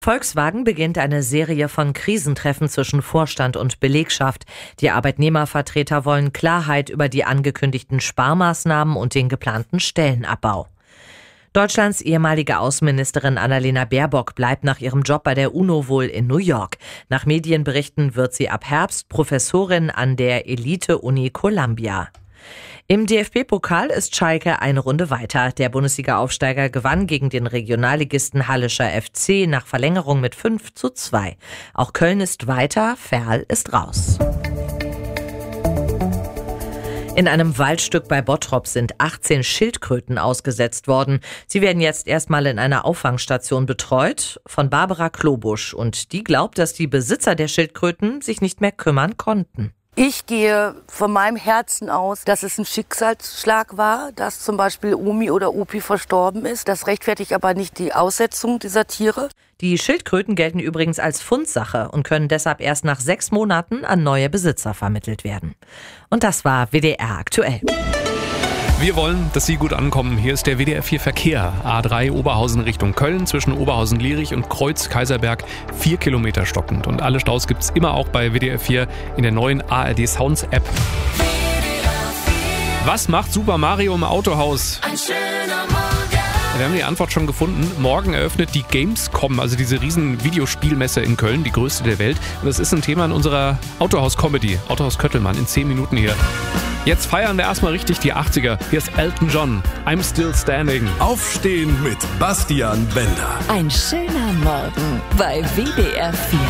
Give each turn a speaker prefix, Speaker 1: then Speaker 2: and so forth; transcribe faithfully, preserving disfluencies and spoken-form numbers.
Speaker 1: Volkswagen beginnt eine Serie von Krisentreffen zwischen Vorstand und Belegschaft. Die Arbeitnehmervertreter wollen Klarheit über die angekündigten Sparmaßnahmen und den geplanten Stellenabbau. Deutschlands ehemalige Außenministerin Annalena Baerbock bleibt nach ihrem Job bei der UNO wohl in New York. Nach Medienberichten wird sie ab Herbst Professorin an der Elite-Uni Columbia. Im D F B-Pokal ist Schalke eine Runde weiter. Der Bundesliga-Aufsteiger gewann gegen den Regionalligisten Hallischer F C nach Verlängerung mit fünf zu zwei. Auch Köln ist weiter, Verl ist raus. In einem Waldstück bei Bottrop sind achtzehn Schildkröten ausgesetzt worden. Sie werden jetzt erstmal in einer Auffangstation betreut von Barbara Klobusch. Und die glaubt, dass die Besitzer der Schildkröten sich nicht mehr kümmern konnten.
Speaker 2: Ich gehe von meinem Herzen aus, dass es ein Schicksalsschlag war, dass zum Beispiel Omi oder Opi verstorben ist. Das rechtfertigt aber nicht die Aussetzung dieser Tiere.
Speaker 1: Die Schildkröten gelten übrigens als Fundsache und können deshalb erst nach sechs Monaten an neue Besitzer vermittelt werden. Und das war W D R aktuell.
Speaker 3: Wir wollen, dass Sie gut ankommen. Hier ist der W D R vier Verkehr. A drei Oberhausen Richtung Köln zwischen Oberhausen-Lierich und Kreuz-Kaiserberg. Vier Kilometer stockend. Und alle Staus gibt's immer auch bei W D R vier in der neuen A R D Sounds App. Was macht Super Mario im Autohaus?
Speaker 4: Ein schöner Morgen.
Speaker 3: Wir haben die Antwort schon gefunden. Morgen eröffnet die Gamescom, also diese riesen Videospielmesse in Köln, die größte der Welt. Und das ist ein Thema in unserer Autohaus-Comedy. Autohaus Köttelmann in zehn Minuten hier. Jetzt feiern wir erstmal richtig die achtziger. Hier ist Elton John. I'm Still Standing.
Speaker 5: Aufstehen mit Bastian Bender.
Speaker 6: Ein schöner Morgen bei W D R vier.